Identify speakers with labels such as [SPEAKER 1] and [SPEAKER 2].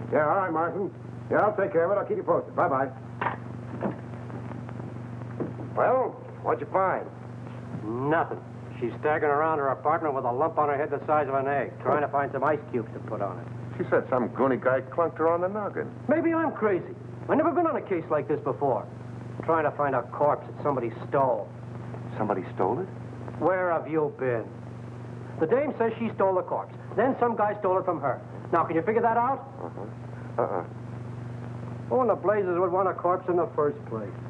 [SPEAKER 1] Yeah, all right, Martin. Yeah, I'll take care of it. I'll keep you posted. Bye-bye. Well, what'd you find?
[SPEAKER 2] Nothing. She's staggering around her apartment with a lump on her head the size of an egg, trying to find some ice cubes to put on it.
[SPEAKER 1] She said some goony guy clunked her on the noggin.
[SPEAKER 2] Maybe I'm crazy. I've never been on a case like this before. Trying to find a corpse that somebody stole.
[SPEAKER 1] Somebody stole it?
[SPEAKER 2] Where have you been? The dame says she stole the corpse. Then some guy stole it from her. Now, can you figure that out?
[SPEAKER 1] Uh-huh. Uh-uh.
[SPEAKER 2] Who in the blazes would want a corpse in the first place?